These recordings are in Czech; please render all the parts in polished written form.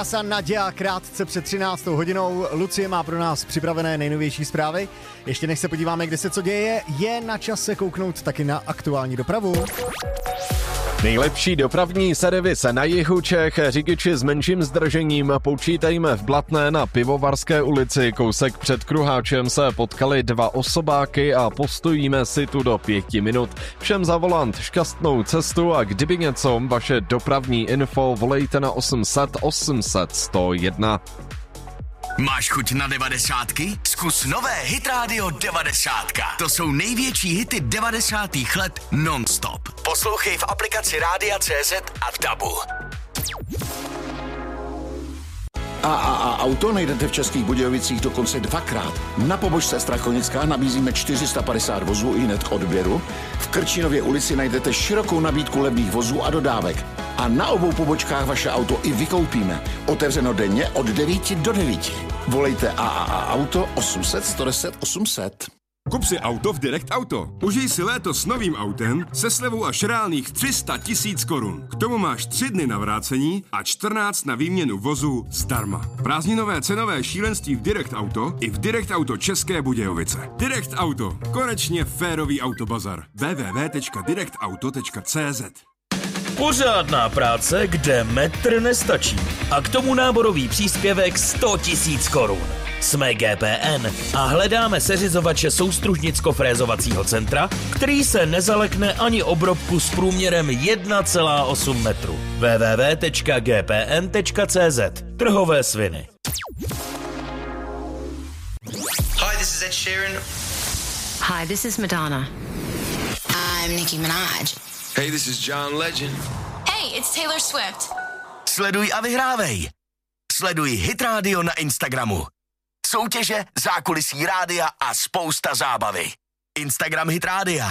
Naděja krátce před 13. hodinou. Lucie má pro nás připravené nejnovější zprávy. Ještě než se podíváme, kde se co děje, je na čase kouknout taky na aktuální dopravu. Nejlepší dopravní servis na jihu Čech. Řidiči s menším zdržením počítejme v Blatné na Pivovarské ulici. Kousek před Kruháčem se potkali dva osobáky a postojíme si tu do 5 minut. Všem za volant šťastnou cestu a kdyby něco, vaše dopravní info volejte na 800 800 101. Máš chuť na 90? Zkus nové Hit Radio 90. To jsou největší hity 90. let non-stop. Poslouchej v aplikaci Rádia.cz a v DABu. Auto najdete v Českých Budějovicích dokonce 2krát. Na pobočce Strachonická nabízíme 450 vozů i hned k odběru. V Krčínově ulici najdete širokou nabídku levných vozů a dodávek. A na obou pobočkách vaše auto i vykoupíme. Otevřeno denně od 9 do 9. Volejte Auto 800 110 800. Kup si auto v Direct Auto. Užij si léto s novým autem se slevou až reálných 300 000 korun. K tomu máš 3 dny na vrácení a 14 na výměnu vozu zdarma. Prázdninové cenové šílenství v Direct Auto i v Direct Auto České Budějovice. Direct Auto. Konečně férový autobazar. www.directauto.cz. Pořádná práce, kde metr nestačí. A k tomu náborový příspěvek 100 000 korun. Jsme GPN a hledáme seřizovače soustružnicko-frézovacího centra, který se nezalekne ani obrobku s průměrem 1,8 metru. www.gpn.cz. Trhové sviny. Hi, this is Ed Sheeran. Hi, this is Madonna. I'm Nicki Minaj. Hey, this is John Legend. Hey, it's Taylor Swift. Sleduj a vyhrávej. Sleduj Hit Radio na Instagramu. Soutěže, zákulisí rádia a spousta zábavy. Instagram Hit Rádia.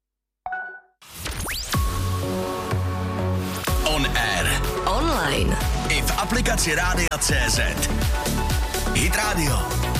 On air. Online. I v aplikaci Rádia.cz. Hit Radio.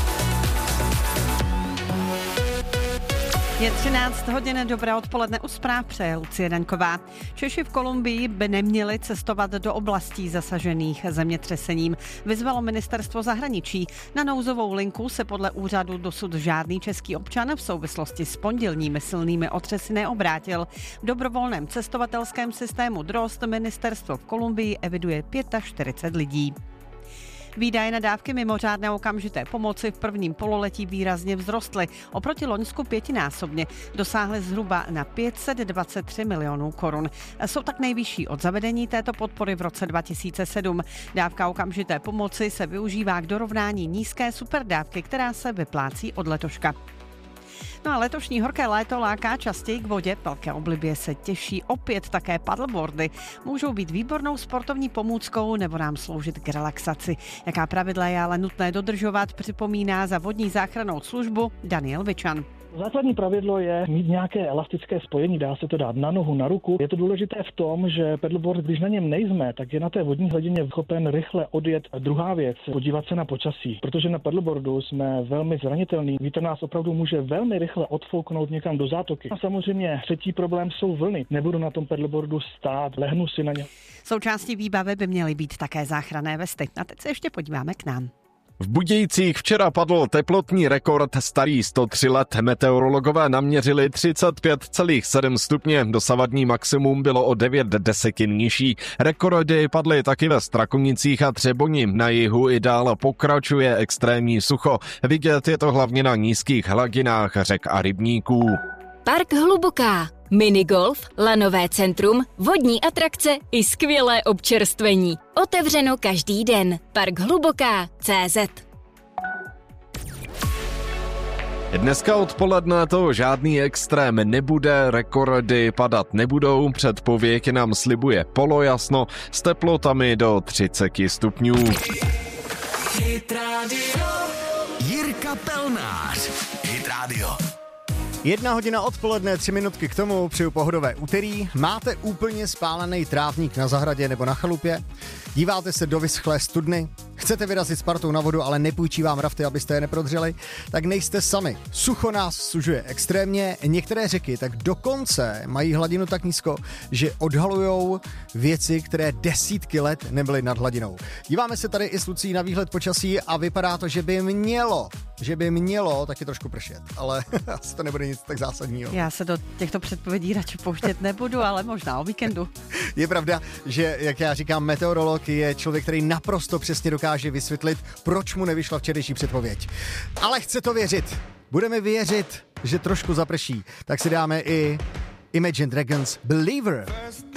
Je 13 hodin, dobré odpoledne, u zpráv přeje Lucie Daňková. Češi v Kolumbii by neměli cestovat do oblastí zasažených zemětřesením, vyzvalo ministerstvo zahraničí. Na nouzovou linku se podle úřadu dosud žádný český občan v souvislosti s pondělními silnými otřesy neobrátil. V dobrovolném cestovatelském systému DROST ministerstvo v Kolumbii eviduje 45 lidí. Výdaje na dávky mimořádné okamžité pomoci v prvním pololetí výrazně vzrostly. Oproti loňsku 5násobně dosáhly zhruba na 523 milionů korun. Jsou tak nejvyšší od zavedení této podpory v roce 2007. Dávka okamžité pomoci se využívá k dorovnání nízké superdávky, která se vyplácí od letoška. No a letošní horké léto láká častěji k vodě, velké oblibě se těší opět také paddleboardy. Můžou být výbornou sportovní pomůckou nebo nám sloužit k relaxaci. Jaká pravidla je ale nutné dodržovat, připomíná za vodní záchrannou službu Daniel Vičan. Základní pravidlo je mít nějaké elastické spojení, dá se to dát na nohu, na ruku. Je to důležité v tom, že paddleboard, když na něm nejsme, tak je na té vodní hladině schopen rychle odjet. Druhá věc, podívat se na počasí, protože na paddleboardu jsme velmi zranitelní. Vítr nás opravdu může velmi rychle odfouknout někam do zátoky. A samozřejmě třetí problém jsou vlny. Nebudu na tom paddleboardu stát, lehnu si na ně. Součástí výbavy by měly být také záchranné vesty. A teď se ještě podíváme k nám. V Budějcích včera padl teplotní rekord starý 103 let. Meteorologové naměřili 35,7 stupně. Dosavadní maximum bylo o 9 desetin nižší. Rekordy padly taky ve Strakonicích a Třeboni. Na jihu i dál pokračuje extrémní sucho. Vidět je to hlavně na nízkých hladinách řek a rybníků. Park Hluboká. Minigolf, lanové centrum, vodní atrakce i skvělé občerstvení. Otevřeno každý den. Park Hluboká.cz. Dneska odpoledne to žádný extrém nebude, rekordy padat nebudou, předpověď nám slibuje polojasno s teplotami do 30 stupňů. Hit Radio. Jirka Pelnář. Hit Radio. 1 hodina odpoledne, 3 minutky k tomu, přeju pohodové úterý. Máte úplně spálený trávník na zahradě nebo na chalupě? Díváte se do vyschlé studny? Chcete vyrazit s partou na vodu, ale nepůjčí vám rafty, abyste je neprodřeli? Tak nejste sami. Sucho nás sužuje extrémně. Některé řeky tak dokonce mají hladinu tak nízko, že odhalujou věci, které desítky let nebyly nad hladinou. Díváme se tady i s Lucí na výhled počasí a vypadá to, že by mělo taky trošku pršet, ale asi to nebude nic tak zásadního. Já se do těchto předpovědí radši pouštět nebudu, ale možná o víkendu. Je pravda, že, jak já říkám, meteorolog je člověk, který naprosto přesně dokáže vysvětlit, proč mu nevyšla včerejší předpověď. Ale chce to věřit. Budeme věřit, že trošku zaprší. Tak si dáme i Imagine Dragons Believer.